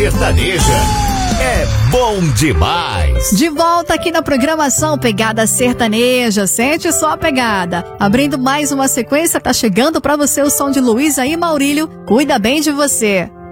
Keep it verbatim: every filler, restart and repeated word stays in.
sertaneja. É bom demais. De volta aqui na programação Pegada Sertaneja. Sente só a pegada. Abrindo mais uma sequência, tá chegando pra você o som de Luísa e Maurílio. Cuida bem de você.